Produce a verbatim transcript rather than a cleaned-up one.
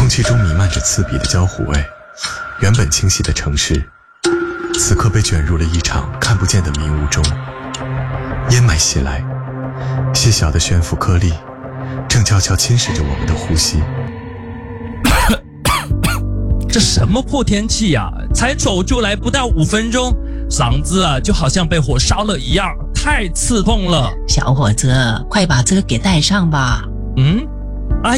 气中弥漫着刺鼻的焦糊味，原本清晰的城市此刻被卷入了一场看不见的迷雾中。烟霾袭来，细小的悬浮颗粒正悄悄侵蚀着我们的呼吸。 这什么破天气呀、啊！才走出来不到五分钟，嗓子啊就好像被火烧了一样，太刺痛了。 小伙子，快把这个给带上吧。 嗯。